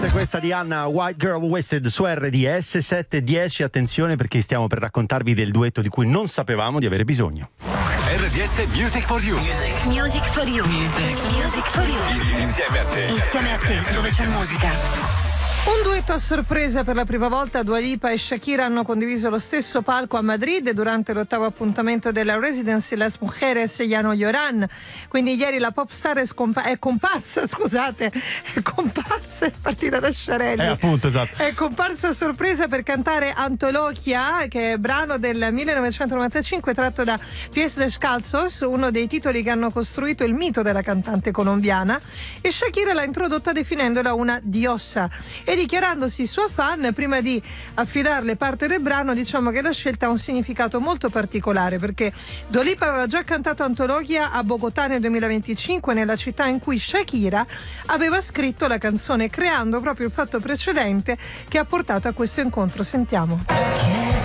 Questa di Anna, White Girl Wasted su RDS 710. Attenzione perché stiamo per raccontarvi del duetto di cui non sapevamo di avere bisogno. RDS Music for You. Music for You. Music for You. Insieme a te. Insieme a te, dove c'è musica. Un duetto a sorpresa per la prima volta. Dua Lipa e Shakira hanno condiviso lo stesso palco a Madrid durante l'8º appuntamento della Residency Las Mujeres Ya No Lloran. Quindi ieri la pop star è comparsa, è partita da Sciarelli. Appunto, esatto. È comparsa a sorpresa per cantare Antoloquia, che è brano del 1995 tratto da Pies Descalzos, uno dei titoli che hanno costruito il mito della cantante colombiana, e Shakira l'ha introdotta definendola una diosa e dichiarandosi sua fan. Prima di affidarle parte del brano, diciamo che la scelta ha un significato molto particolare, perché Dua Lipa aveva già cantato Antoloquia a Bogotà nel 2025, nella città in cui Shakira aveva scritto la canzone, creando proprio il fatto precedente che ha portato a questo incontro. Sentiamo.